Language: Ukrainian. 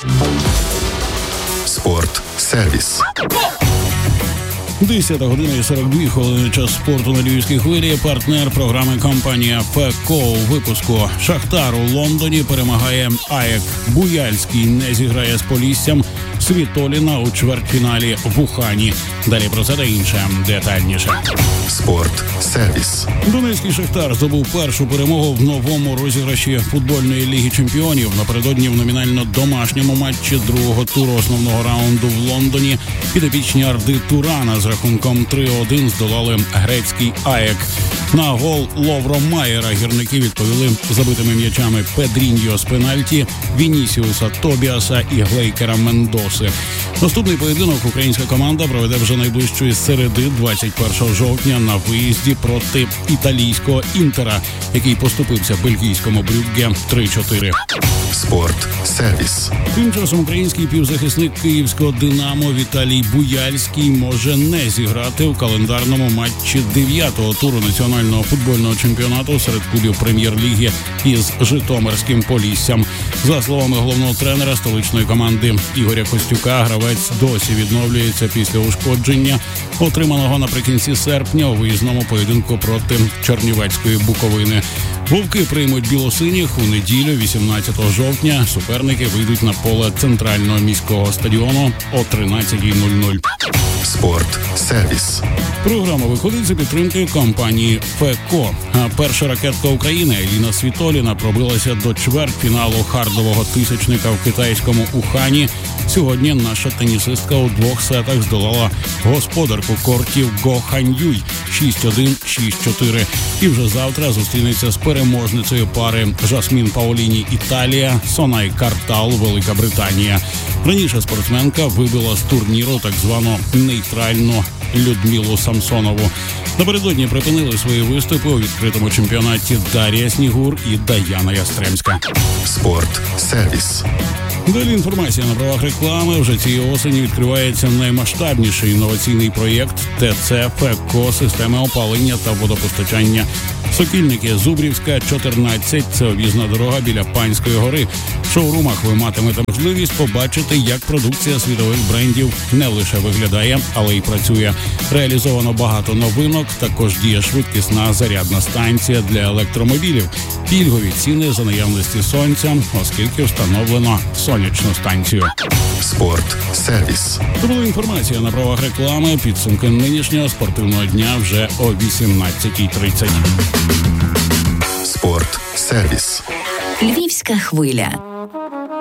Спорт-сервіс. 10 година і 42 хвилини, час спорту на Львівській хвилі. Партнер програми компанія ФЕКО. У випуску: Шахтар у Лондоні перемагає АЕК. Буяльський не зіграє з Поліссям. Світоліна у чвертьфіналі в Ухані. Далі про це та інше детальніше. Спорт-сервіс. Донецький Шахтар здобув першу перемогу в новому розіграші футбольної Ліги Чемпіонів. Напередодні в номінально домашньому матчі другого туру основного раунду в Лондоні підопічні Арди Турана з рахунком 3-1 здолали грецький АЕК. На гол Ловро Майера гірники відповіли забитими м'ячами Педріньо з пенальті, Вінісіуса Тобіаса і Глейкера Мендоси. Наступний поєдинок українська команда проведе вже найближчої середи, 21 жовтня, на виїзді проти італійського Інтера, який поступився бельгійському Брюгге 3-4. Спорт-сервіс. Тим часом український півзахисник київського «Динамо» Віталій Буяльський може не зіграти у календарному матчі 9-го туру національного футбольного чемпіонату серед клубів прем'єр-ліги із Житомирським Поліссям. За словами головного тренера столичної команди Ігоря Костюка, гравець досі відновлюється після ушкодження, отриманого наприкінці серпня у виїзному поєдинку проти Чернівецької Буковини. Вовки приймуть білосиніх у неділю, 18 жовтня. Суперники вийдуть на поле центрального міського стадіону о 13:00. Спорт-сервіс. Програма виходить за підтримки компанії ФЕКО. А перша ракетка України Еліна Світоліна пробилася до чвертьфіналу хардового тисячника в китайському Ухані. Сьогодні наша тенісистка у двох сетах здолала господарку кортів Го Ханьюй 6-1, 6-4. І вже завтра зустрінеться з переможницею пари Жасмін Паоліні Італія, Сонай Картал Велика Британія. Раніше спортсменка вибила з турніру так звану нейтральну Людмилу Самсонову. Напередодні припинили свої виступи у відкритому чемпіонаті Дар'я Снігур і Даяна Ястремська. Спорт-сервіс. Далі інформація на правах реклами. Вже цієї осені відкривається наймасштабніший інноваційний проєкт ТЦ ФЕКО системи опалення та водопостачання. Сокільники, Зубрівська, 14. Це об'їзна дорога біля Панської гори. В шоурумах ви матимете можливість побачити, як продукція світових брендів не лише виглядає, але й працює. Реалізовано багато новинок. Також діє швидкісна зарядна станція для електромобілів. Пільгові ціни за наявності сонця, оскільки встановлено сонячну станцію. Спорт-сервіс. Це була інформація на правах реклами. Підсумки нинішнього спортивного дня вже о 18:30. Спорт-сервіс. Львівська хвиля.